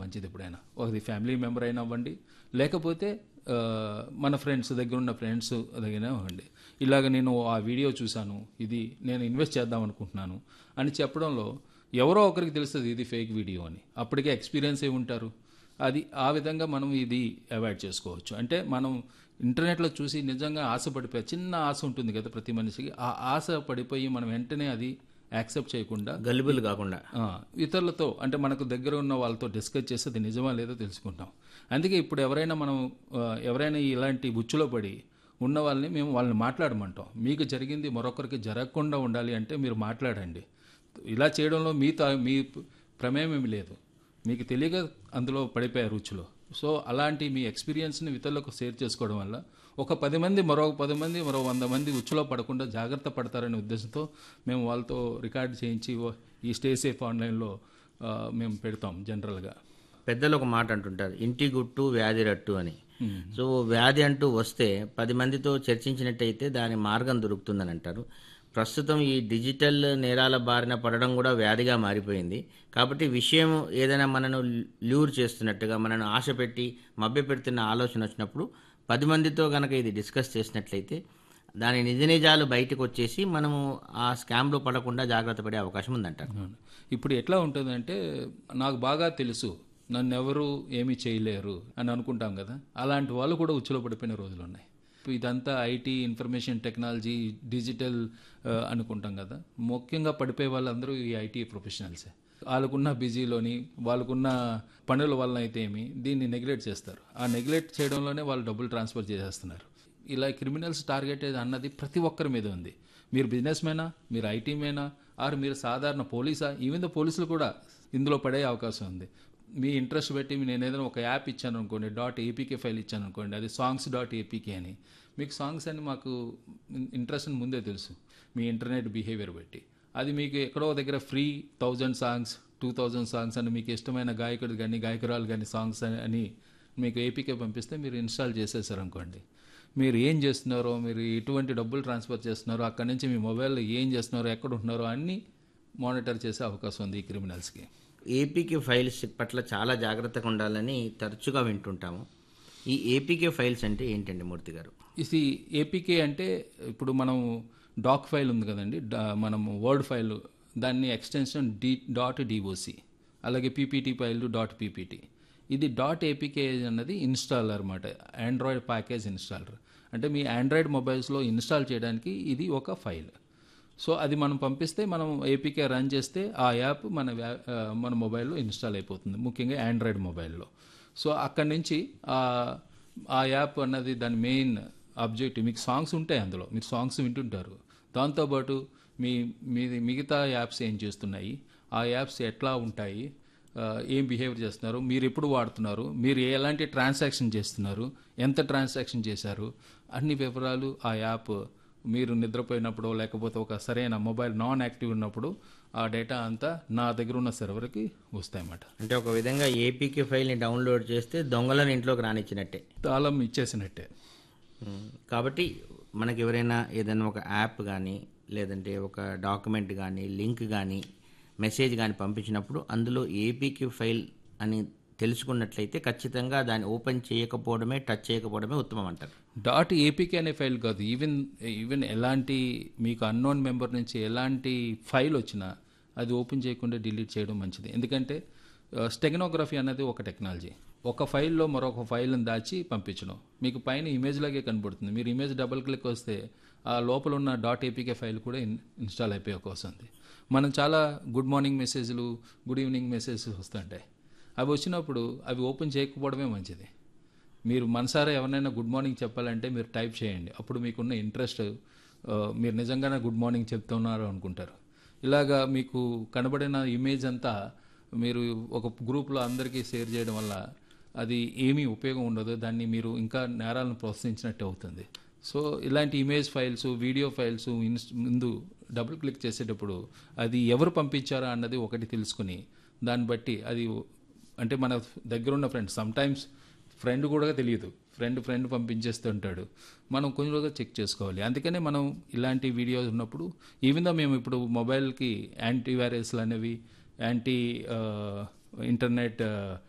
మంచిది ఎప్పుడైనా. ఒకది family member అయినా అవ్వండి, లేకపోతే మన ఫ్రెండ్స్ దగ్గర ఉన్న ఫ్రెండ్స్ దగ్గర అవ్వండి. ఇలాగ నేను ఆ వీడియో చూశాను, ఇది నేను ఇన్వెస్ట్ చేద్దాం అనుకుంటున్నాను అని చెప్పడంలో ఎవరో ఒకరికి తెలుస్తుంది ఇది ఫేక్ వీడియో అని. అప్పటికే ఎక్స్పీరియన్స్ అయి ఉంటారు. అది ఆ విధంగా మనం ఇది అవాయిడ్ చేసుకోవచ్చు. అంటే మనం ఇంటర్నెట్లో చూసి నిజంగా ఆశపడిపోయి, చిన్న ఆశ ఉంటుంది కదా ప్రతి మనిషికి, ఆ ఆశ పడిపోయి మనం వెంటనే అది యాక్సెప్ట్ చేయకుండా గల్లిబుల్ కాకుండా ఇతరులతో అంటే మనకు దగ్గర ఉన్న వాళ్ళతో డిస్కస్ చేసి అది నిజమా లేదో తెలుసుకుంటాం. అందుకే ఇప్పుడు ఎవరైనా ఇలాంటి ఉచ్చులో పడి ఉన్న వాళ్ళని మేము వాళ్ళని మాట్లాడమంటాం. మీకు జరిగింది మరొకరికి జరగకుండా ఉండాలి అంటే మీరు మాట్లాడండి. ఇలా చేయడంలో మీ ప్రమేయం ఏమి లేదు, మీకు తెలియక అందులో పడిపోయారు రుచిలో. సో అలాంటి మీ ఎక్స్పీరియన్స్ని ఇతరులకు షేర్ చేసుకోవడం వల్ల ఒక 10 మంది మరో 100 మంది ఉచ్చులో పడకుండా జాగ్రత్త పడతారనే ఉద్దేశంతో మేము వాళ్ళతో రికార్డ్ చేయించి ఈ స్టే సేఫ్ ఆన్లైన్లో మేము పెడతాం. జనరల్గా పెద్దలు ఒక మాట అంటుంటారు, ఇంటి గుట్టు వ్యాధి రట్టు అని. సో వ్యాధి అంటూ వస్తే 10 మందితో చర్చించినట్టయితే దాని మార్గం దొరుకుతుందని అంటారు. ప్రస్తుతం ఈ డిజిటల్ నేరాల బారిన పడడం కూడా వ్యాధిగా మారిపోయింది. కాబట్టి విషయం ఏదైనా మనను ల్యూర్ చేస్తున్నట్టుగా, మనను ఆశ పెట్టి మభ్య పెడుతున్న ఆలోచన వచ్చినప్పుడు 10 మందితో కనుక ఇది డిస్కస్ చేసినట్లయితే దాని నిజ నిజాలు బయటకు వచ్చేసి మనము ఆ స్కామ్లో పడకుండా జాగ్రత్త పడే అవకాశం ఉందంటారు. ఇప్పుడు ఎట్లా ఉంటుందంటే, నాకు బాగా తెలుసు, నన్ను ఎవరు ఏమీ చేయలేరు అని అనుకుంటాం కదా, అలాంటి వాళ్ళు కూడా ఉచ్చులో పడిపోయిన రోజులు ఉన్నాయి. ఇదంతా ఐటీ, ఇన్ఫర్మేషన్ టెక్నాలజీ, డిజిటల్ అనుకుంటాం కదా, ముఖ్యంగా పడిపోయే వాళ్ళందరూ ఈ ఐటీ ప్రొఫెషనల్సే. వాళ్ళకున్న బిజీలోని, వాళ్ళకున్న పనుల వల్ల అయితే ఏమి దీన్ని నెగ్లెక్ట్ చేస్తారు. ఆ నెగ్లెక్ట్ చేయడంలోనే వాళ్ళు డబ్బులు ట్రాన్స్ఫర్ చేసేస్తున్నారు. ఇలా క్రిమినల్స్ టార్గెట్ అన్నది ప్రతి ఒక్కరి మీద ఉంది. మీరు బిజినెస్ మ్యానా, మీరు ఐటీ మ్యానా, ఆర్ మీరు సాధారణ పోలీసా, ఈవెన్ ద పోలీసులు కూడా ఇందులో పడే అవకాశం ఉంది. మీ ఇంట్రెస్ట్ పెట్టి నేను ఏదైనా ఒక యాప్ ఇచ్చాను అనుకోండి, .apk ఫైల్ ఇచ్చాను అనుకోండి, అది songs.apk అని. మీకు సాంగ్స్ అని మాకు ఇంట్రెస్ట్ అని ముందే తెలుసు మీ ఇంటర్నెట్ బిహేవియర్ బట్టి. అది మీకు ఎక్కడో దగ్గర ఫ్రీ 1000 సాంగ్స్ 2000 సాంగ్స్ అని మీకు ఇష్టమైన గాయకుడు కానీ గాయకురాలు కానీ సాంగ్స్ అని మీకు ఏపీకే పంపిస్తే మీరు ఇన్స్టాల్ చేసేసారు అనుకోండి, మీరు ఏం చేస్తున్నారో, మీరు ఎటువంటి డబ్బులు ట్రాన్స్ఫర్ చేస్తున్నారో, అక్కడి నుంచి మీ మొబైల్లో ఏం చేస్తున్నారో, ఎక్కడ ఉంటున్నారో అన్నీ మానిటర్ చేసే అవకాశం ఉంది ఈ క్రిమినల్స్కి. ఏపీకే ఫైల్స్ పట్ల చాలా జాగ్రత్తగా ఉండాలని తరచుగా వింటుంటాము. ఈ ఏపీకే ఫైల్స్ అంటే ఏంటండి మూర్తి గారు? ఇది ఏపీకే అంటే ఇప్పుడు మనం డాక్ ఫైల్ ఉంది కదండి, మనం వర్డ్ ఫైల్, దాన్ని ఎక్స్టెన్షన్ .doc, అలాగే పీపీటీ ఫైల్ .ppt. ఇది .apk అన్నది ఇన్స్టాలర్ అన్నమాట, ఆండ్రాయిడ్ ప్యాకేజ్ ఇన్స్టాలర్. అంటే మీ ఆండ్రాయిడ్ మొబైల్స్లో ఇన్స్టాల్ చేయడానికి ఇది ఒక ఫైల్. సో అది మనం పంపిస్తే, మనం ఏపీకే రన్ చేస్తే ఆ యాప్ మన మొబైల్లో ఇన్స్టాల్ అయిపోతుంది, ముఖ్యంగా ఆండ్రాయిడ్ మొబైల్లో. సో అక్కడి నుంచి ఆ యాప్ అన్నది దాని మెయిన్ ఆబ్జెక్టివ్. మీకు సాంగ్స్ ఉంటాయి అందులో, మీరు సాంగ్స్ వింటుంటారు. దాంతోపాటు మిగతా యాప్స్ ఏం చేస్తున్నాయి, ఆ యాప్స్ ఎట్లా ఉంటాయి, ఏం బిహేవియర్ చేస్తున్నారు, మీరు ఎప్పుడు వాడుతున్నారు, మీరు ఎలాంటి ట్రాన్సాక్షన్ చేస్తున్నారు, ఎంత ట్రాన్సాక్షన్ చేశారు, అన్ని వివరాలు ఆ యాప్ మీరు నిద్రపోయినప్పుడు, లేకపోతే ఒక సరైన మొబైల్ నాన్ యాక్టివ్ ఉన్నప్పుడు ఆ డేటా అంతా నా దగ్గర ఉన్న సర్వర్కి వస్తాయన్నమాట. అంటే ఒక విధంగా ఏపీకే ఫైల్ని డౌన్లోడ్ చేస్తే దొంగలను ఇంట్లోకి రానిచ్చినట్టే, తాళం ఇచ్చేసినట్టే. కాబట్టి మనకి ఎవరైనా ఏదైనా ఒక యాప్ కానీ, లేదంటే ఒక డాక్యుమెంట్ కానీ, లింక్ కానీ, మెసేజ్ కానీ పంపించినప్పుడు అందులో ఏపీకే ఫైల్ అని తెలుసుకున్నట్లయితే ఖచ్చితంగా దాన్ని ఓపెన్ చేయకపోవడమే, టచ్ చేయకపోవడమే ఉత్తమం అంటారు. .apk అనే ఫైల్ కాదు, ఈవెన్ ఎలాంటి మీకు అన్నోన్ మెంబర్ నుంచి ఎలాంటి ఫైల్ వచ్చినా అది ఓపెన్ చేయకుండా డిలీట్ చేయడం మంచిది. ఎందుకంటే స్టెగనోగ్రఫీ అనేది ఒక టెక్నాలజీ. ఒక ఫైల్లో మరొక ఫైల్ని దాచి పంపించడం, మీకు పైన ఇమేజ్ లాగే కనబడుతుంది. మీరు ఇమేజ్ డబుల్ క్లిక్ వస్తే ఆ లోపల ఉన్న .apk ఫైల్ కూడా ఇన్స్టాల్ అయిపోయే అవకాశం ఉంది. మనం చాలా గుడ్ మార్నింగ్ మెసేజ్లు, గుడ్ ఈవినింగ్ మెసేజెస్ వస్తుంటాయి. అవి వచ్చినప్పుడు అవి ఓపెన్ చేయకపోవడమే మంచిది. మీరు మనసారా ఎవరినైనా గుడ్ మార్నింగ్ చెప్పాలంటే మీరు టైప్ చేయండి, అప్పుడు మీకున్న ఇంట్రెస్ట్ మీరు నిజంగానే గుడ్ మార్నింగ్ చెప్తున్నారు అనుకుంటారు. ఇలాగా మీకు కనబడిన ఇమేజ్ అంతా మీరు ఒక గ్రూప్లో అందరికీ షేర్ చేయడం వల్ల అది ఏమీ ఉపయోగం ఉండదు, దాన్ని మీరు ఇంకా నేరాలను ప్రోత్సహించినట్టు అవుతుంది. సో ఇలాంటి ఇమేజ్ ఫైల్స్, వీడియో ఫైల్స్ ముందు డబుల్ క్లిక్ చేసేటప్పుడు అది ఎవరు పంపించారా అన్నది ఒకటి తెలుసుకుని, దాన్ని బట్టి అది అంటే మన దగ్గర ఉన్న ఫ్రెండ్, సమ్టైమ్స్ ఫ్రెండ్ కూడా తెలియదు, ఫ్రెండ్ పంపించేస్తుంటాడు, మనం కొంచెం రోజులు చెక్ చేసుకోవాలి. అందుకనే మనం ఇలాంటి వీడియోస్ ఉన్నప్పుడు ఈవెన్ దో మేము ఇప్పుడు మొబైల్కి యాంటీవైరస్లు అనేవి, యాంటీ ఇంటర్నెట్